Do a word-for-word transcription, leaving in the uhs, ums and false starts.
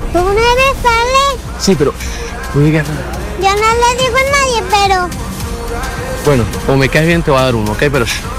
¿Tú no eres Ale? Sí, pero... Yo no le digo a nadie, pero... Bueno, como me caes bien te voy a dar uno, ¿ok? Pero...